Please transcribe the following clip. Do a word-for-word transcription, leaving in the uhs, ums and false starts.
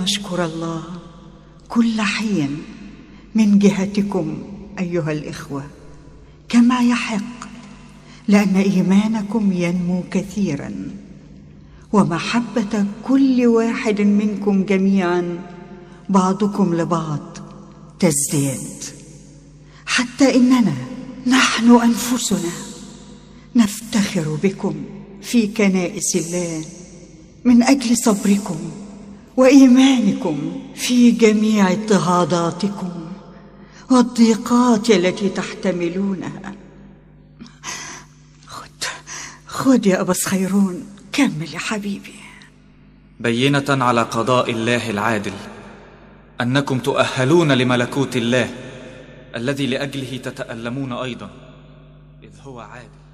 نشكر الله كل حين من جهتكم أيها الإخوة كما يحق، لأن إيمانكم ينمو كثيرا، ومحبة كل واحد منكم جميعا بعضكم لبعض تزداد، حتى إننا نحن أنفسنا نفتخر بكم في كنائس الله من أجل صبركم وإيمانكم في جميع اضطهاداتكم والضيقات التي تحتملونها. خد خد يا أبا خيرون، كمل يا حبيبي. بينة على قضاء الله العادل أنكم تؤهلون لملكوت الله الذي لأجله تتألمون أيضا، إذ هو عادل.